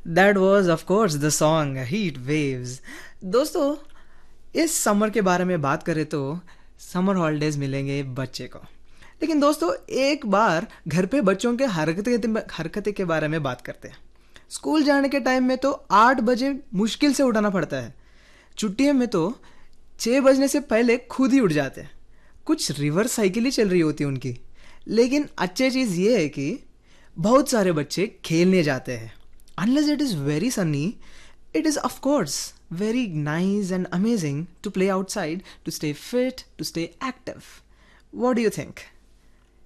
That was of course the song heat waves. दोस्तों, इस summer के बारे में बात करें तो समर हॉलीडेज मिलेंगे बच्चे को। लेकिन दोस्तों, एक बार घर पे बच्चों के हरकतें के बारे में बात करते हैं। स्कूल जाने के टाइम में तो 8 बजे मुश्किल से उठाना पड़ता है। छुट्टियों में तो 6 बजने से पहले खुद ही उठ जाते हैं। कुछ रिवर्स साइकिल ही चल रही होती है उनकी। लेकिन अच्छी चीज़ ये है कि बहुत सारे बच्चे खेलने जाते हैं। Unless it is very Sunny, it is of course very nice and amazing to play outside, to stay fit, to stay active. What do you think?